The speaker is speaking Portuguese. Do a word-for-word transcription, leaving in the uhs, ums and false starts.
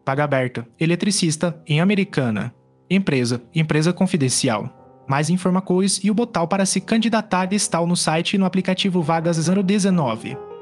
Vaga aberta. Eletricista, em Americana. Empresa, empresa confidencial. Mais informações e o botão para se candidatar está no site e no aplicativo Vagas zero dezenove.